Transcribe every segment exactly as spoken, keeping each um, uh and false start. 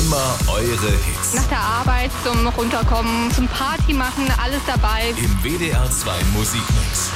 Immer eure Hits. Nach der Arbeit zum Runterkommen, zum Party machen, alles dabei. Im W D R zwei Musikmix.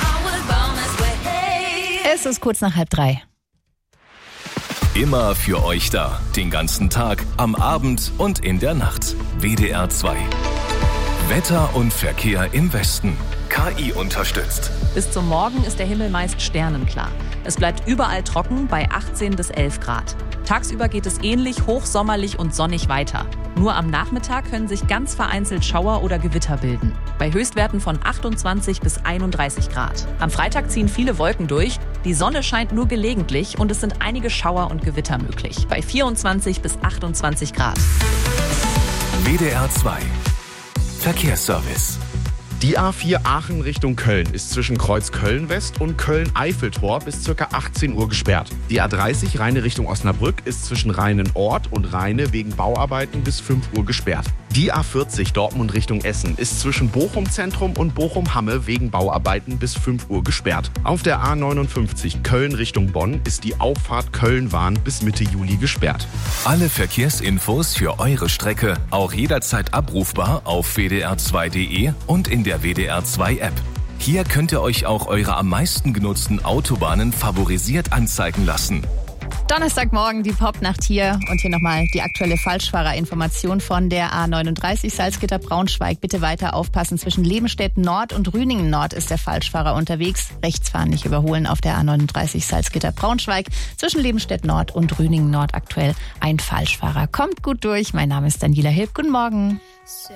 Es ist kurz nach halb drei. Immer für euch da. Den ganzen Tag, am Abend und in der Nacht. W D R zwei. Wetter und Verkehr im Westen. K I unterstützt. Bis zum Morgen ist der Himmel meist sternenklar. Es bleibt überall trocken bei achtzehn bis elf Grad. Tagsüber geht es ähnlich hochsommerlich und sonnig weiter. Nur am Nachmittag können sich ganz vereinzelt Schauer oder Gewitter bilden. Bei Höchstwerten von achtundzwanzig bis einunddreißig Grad. Am Freitag ziehen viele Wolken durch. Die Sonne scheint nur gelegentlich und es sind einige Schauer und Gewitter möglich. Bei vierundzwanzig bis achtundzwanzig Grad. W D R zwei. Verkehrsservice. Die A vier Aachen Richtung Köln ist zwischen Kreuz Köln-West und Köln-Eiffeltor bis ca. achtzehn Uhr gesperrt. Die A dreißig Rheine Richtung Osnabrück ist zwischen Rheinen-Ort und Rheine wegen Bauarbeiten bis fünf Uhr gesperrt. Die A vierzig Dortmund Richtung Essen ist zwischen Bochum-Zentrum und Bochum-Hamme wegen Bauarbeiten bis fünf Uhr gesperrt. Auf der A neunundfünfzig Köln Richtung Bonn ist die Auffahrt Köln-Wahn bis Mitte Juli gesperrt. Alle Verkehrsinfos für eure Strecke auch jederzeit abrufbar auf w d r zwei punkt d e und in der W D R zwei App. Hier könnt ihr euch auch eure am meisten genutzten Autobahnen favorisiert anzeigen lassen. Donnerstagmorgen die Popnacht hier und hier nochmal die aktuelle Falschfahrerinformation von der A neununddreißig Salzgitter-Braunschweig. Bitte weiter aufpassen, zwischen Lebenstedt Nord und Rüningen Nord ist der Falschfahrer unterwegs. Rechtsfahren nicht überholen auf der A neununddreißig Salzgitter-Braunschweig. Zwischen Lebenstedt Nord und Rüningen Nord aktuell ein Falschfahrer. Kommt gut durch, mein Name ist Daniela Hilb, guten Morgen.